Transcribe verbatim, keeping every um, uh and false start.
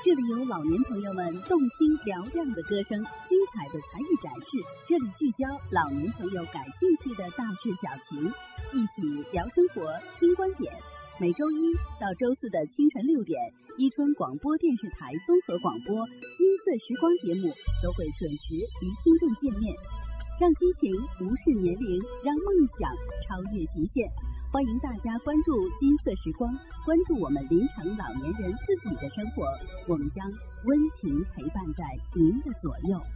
这里有老年朋友们动听嘹亮的歌声，精彩的才艺展示。这里聚焦老年朋友感兴趣的大事小情，一起聊生活，听观点。每周一到周四的清晨六点，伊春广播电视台综合广播金色时光节目都会准时与听众见面，让激情无视年龄，让梦想超越极限。欢迎大家关注金色时光，关注我们临城老年人自己的生活，我们将温情陪伴在您的左右。